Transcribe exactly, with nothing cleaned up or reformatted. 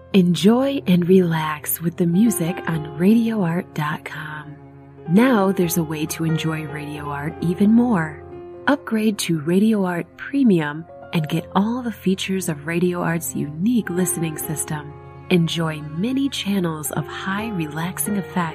Enjoy and relax with the music on radio art dot com. Now there's a way to enjoy Radio Art even more. Upgrade to Radio Art Premium and get all the features of Radio Art's unique listening system. Enjoy many channels of high relaxing effects